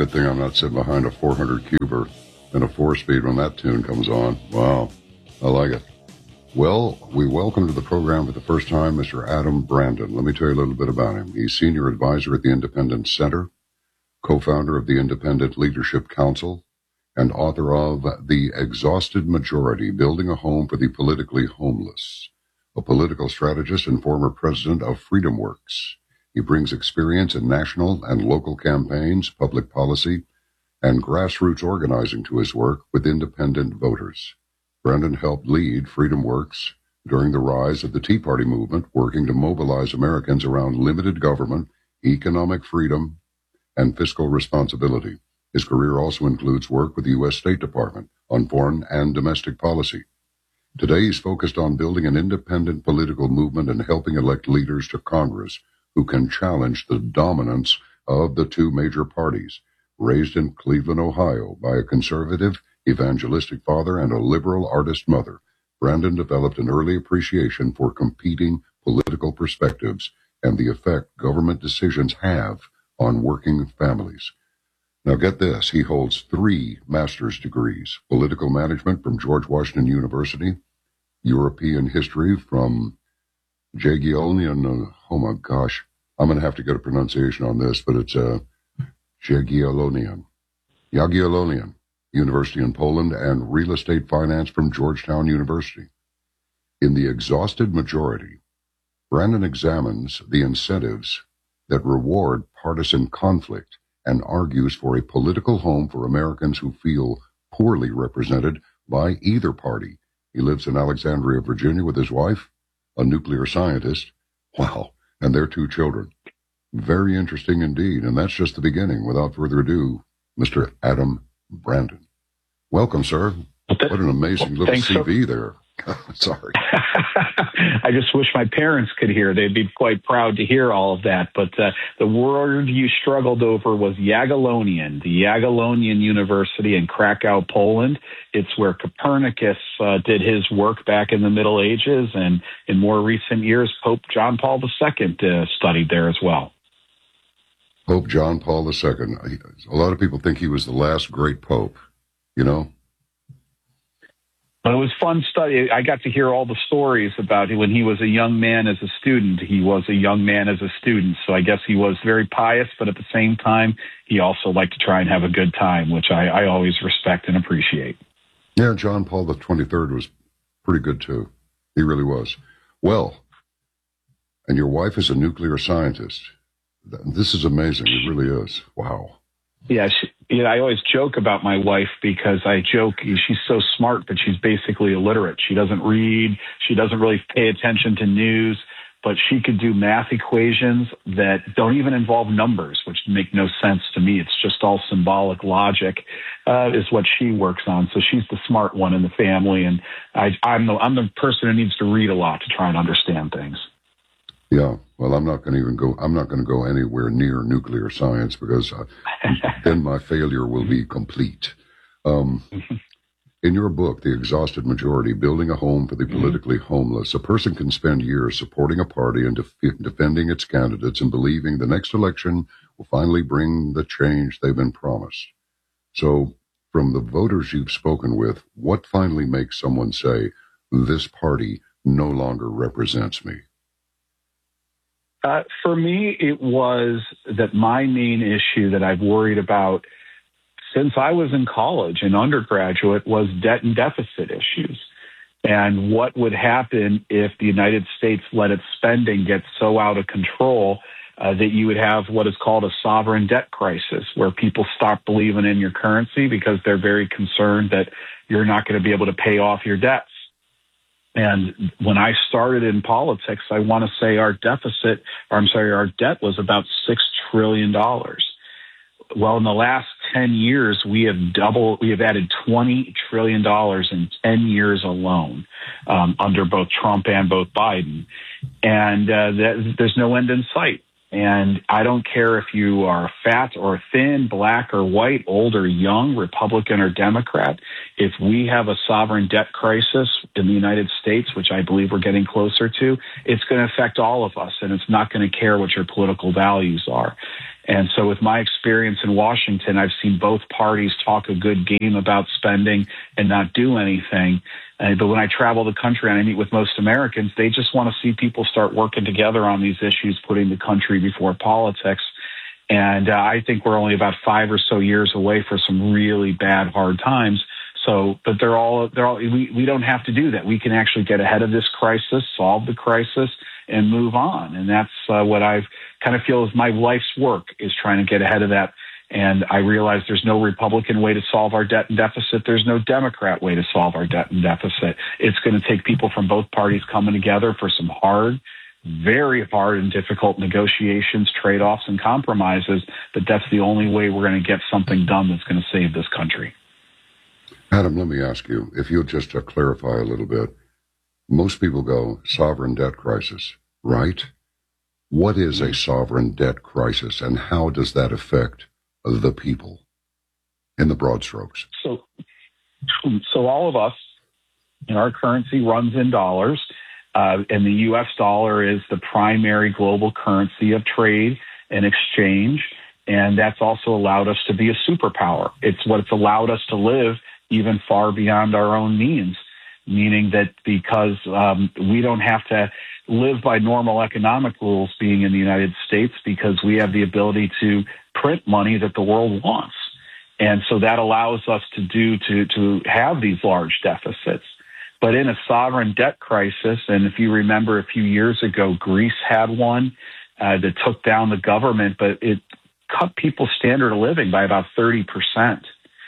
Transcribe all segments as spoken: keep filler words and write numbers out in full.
Good thing I'm not sitting behind a four hundred cuber and a four-speed when that tune comes on. Wow, I like it. Well, we welcome to the program for the first time Mister Adam Brandon. Let me tell you a little bit about him. He's senior advisor at the Independent Center, co-founder of the Independent Leadership Council, and author of The Exhausted Majority, Building a Home for the Politically Homeless, a political strategist and former president of FreedomWorks. He brings experience in national and local campaigns, public policy, and grassroots organizing to his work with independent voters. Brandon helped lead FreedomWorks during the rise of the Tea Party movement, working to mobilize Americans around limited government, economic freedom, and fiscal responsibility. His career also includes work with the U S State Department on foreign and domestic policy. Today, he's focused on building an independent political movement and helping elect leaders to Congress who can challenge the dominance of the two major parties. Raised in Cleveland, Ohio, by a conservative, evangelistic father and a liberal artist mother, Brandon developed an early appreciation for competing political perspectives and the effect government decisions have on working families. Now get this, he holds three master's degrees: political management from George Washington University, European history from Jagiellonian, oh my gosh, I'm going to have to get a pronunciation on this, but it's uh, Jagiellonian, Jagiellonian University in Poland, and real estate finance from Georgetown University. In The Exhausted Majority, Brandon examines the incentives that reward partisan conflict and argues for a political home for Americans who feel poorly represented by either party. He lives in Alexandria, Virginia with his wife, a nuclear scientist, wow, and their two children. Very interesting indeed, and that's just the beginning. Without further ado, Mister Adam Brandon. Welcome, sir. What an amazing little Thanks, C V there. Sorry. I just wish my parents could hear. They'd be quite proud to hear all of that. But uh, the word you struggled over was Jagiellonian, the Jagiellonian University in Krakow, Poland. It's where Copernicus uh, did his work back in the Middle Ages. And in more recent years, Pope John Paul the Second uh, studied there as well. Pope John Paul the Second. A lot of people think he was the last great pope, you know? But it was fun study. I got to hear all the stories about when he was a young man as a student. He was a young man as a student. So I guess he was very pious, but at the same time, he also liked to try and have a good time, which I, I always respect and appreciate. Yeah, John Paul the twenty-third was pretty good, too. He really was. Well, and your wife is a nuclear scientist. This is amazing. It really is. Wow. Yeah, she, you know, I always joke about my wife because I joke she's so smart, but she's basically illiterate. She doesn't read. She doesn't really pay attention to news, but she could do math equations that don't even involve numbers, which make no sense to me. It's just all symbolic logic uh, is what she works on. So she's the smart one in the family, and I, I'm the I'm the person who needs to read a lot to try and understand things. Yeah, well, I'm not going to even go, I'm not going to go anywhere near nuclear science because uh, then my failure will be complete. Um, in your book, The Exhausted Majority, Building a Home for the Politically Homeless, a person can spend years supporting a party and def- defending its candidates and believing the next election will finally bring the change they've been promised. So, from the voters you've spoken with, what finally makes someone say, this party no longer represents me? Uh, for me, it was that my main issue that I've worried about since I was in college and undergraduate was debt and deficit issues. And what would happen if the United States let its spending get so out of control uh, that you would have what is called a sovereign debt crisis, where people stop believing in your currency because they're very concerned that you're not going to be able to pay off your debts. And when I started in politics, I want to say our deficit, or I'm sorry, our debt was about six trillion dollars. Well, in the last ten years, we have doubled, we have added twenty trillion dollars in ten years alone, um, under both Trump and both Biden. And uh, that, there's no end in sight. And I don't care if you are fat or thin, black or white, old or young, Republican or Democrat. If we have a sovereign debt crisis in the United States, which I believe we're getting closer to, it's going to affect all of us, and it's not going to care what your political values are. And so with my experience in Washington, I've seen both parties talk a good game about spending and not do anything. Uh, but when I travel the country and I meet with most Americans, they just want to see people start working together on these issues, putting the country before politics. And uh, I think we're only about five or so years away for some really bad, hard times. So, but they're all, they're all, we, we don't have to do that. We can actually get ahead of this crisis, solve the crisis, and move on. And that's uh, what I've kind of feel is my life's work, is trying to get ahead of that. And I realize there's no Republican way to solve our debt and deficit. There's no Democrat way to solve our debt and deficit. It's going to take people from both parties coming together for some hard, very hard and difficult negotiations, trade-offs, and compromises. But that's the only way we're going to get something done that's going to save this country. Adam, let me ask you, if you'll just uh, clarify a little bit. Most people go, sovereign debt crisis, right? What is a sovereign debt crisis, and how does that affect the people in the broad strokes? So, so all of us, and our currency runs in dollars, uh, and the U S dollar is the primary global currency of trade and exchange, and that's also allowed us to be a superpower. It's what it's allowed us to live even far beyond our own means, meaning that because um, we don't have to live by normal economic rules being in the United States, because we have the ability to print money that the world wants. And so that allows us to do to, to have these large deficits. But in a sovereign debt crisis, and if you remember a few years ago, Greece had one uh, that took down the government, but it cut people's standard of living by about thirty percent.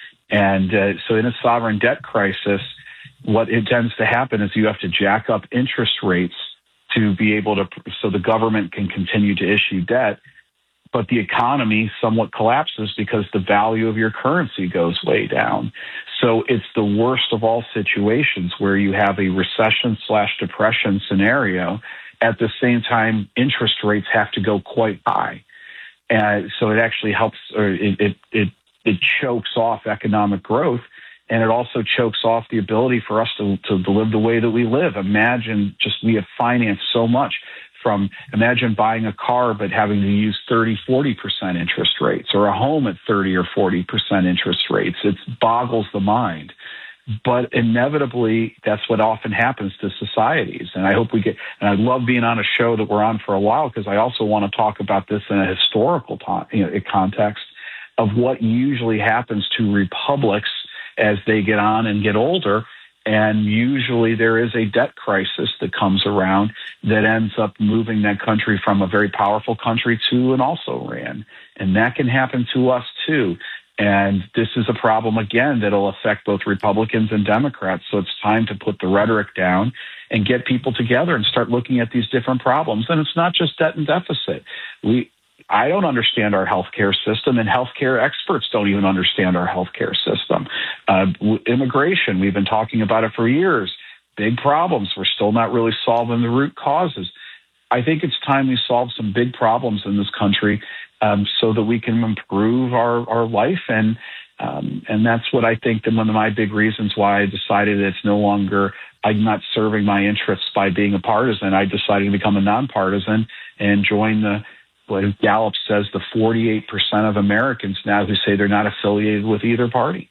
And uh, so in a sovereign debt crisis, what it tends to happen is you have to jack up interest rates to be able to, so the government can continue to issue debt, but the economy somewhat collapses because the value of your currency goes way down. So it's the worst of all situations where you have a recession slash depression scenario. At the same time, interest rates have to go quite high. And so it actually helps, or it, it, it It chokes off economic growth, and it also chokes off the ability for us to, to live the way that we live. Imagine just we have financed so much from, imagine buying a car but having to use thirty, forty percent interest rates, or a home at thirty or forty percent interest rates. It boggles the mind. But inevitably, that's what often happens to societies. And I hope we get, and I love being on a show that we're on for a while, because I also want to talk about this in a historical time, you know, context of what usually happens to republics as they get on and get older. And usually there is a debt crisis that comes around that ends up moving that country from a very powerful country to an also ran. And that can happen to us too. And this is a problem, again, that'll affect both Republicans and Democrats. So it's time to put the rhetoric down and get people together and start looking at these different problems. And it's not just debt and deficit. We, I don't understand our healthcare system, and healthcare experts don't even understand our healthcare system. Uh, immigration, we've been talking about it for years. Big problems. We're still not really solving the root causes. I think it's time we solve some big problems in this country um, so that we can improve our, our life. And um, and that's what I think that one of my big reasons why I decided that it's no longer, I'm not serving my interests by being a partisan. I decided to become a nonpartisan and join the, what Gallup says, the forty-eight percent of Americans now who say they're not affiliated with either party.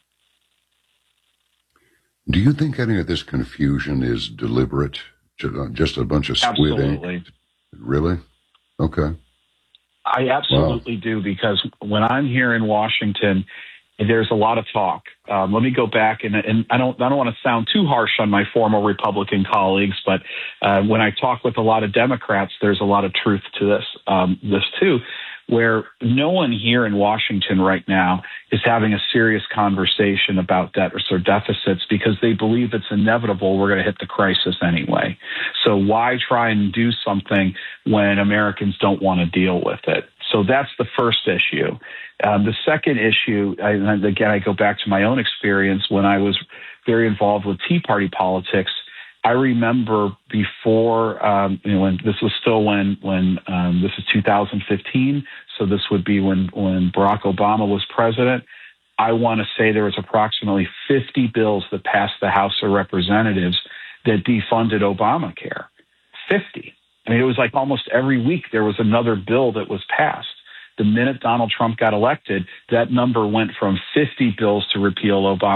Do you think any of this confusion is deliberate? Just a bunch of squid Absolutely. ink? Really? Okay. I absolutely wow. do, because when I'm here in Washington, there's a lot of talk. Um, let me go back, and, and I don't I don't want to sound too harsh on my former Republican colleagues, but uh, when I talk with a lot of Democrats, there's a lot of truth to this um, this too, where no one here in Washington right now is having a serious conversation about debts or deficits, because they believe it's inevitable we're going to hit the crisis anyway. So why try and do something when Americans don't want to deal with it? So that's the first issue. Um, the second issue, I, and again, I go back to my own experience when I was very involved with Tea Party politics. I remember before, um, you know, when this was still when, when um, this is two thousand fifteen, so this would be when, when Barack Obama was president. I want to say there was approximately fifty bills that passed the House of Representatives that defunded Obamacare. fifty. I mean, it was like almost every week there was another bill that was passed. The minute Donald Trump got elected, that number went from fifty bills to repeal Obama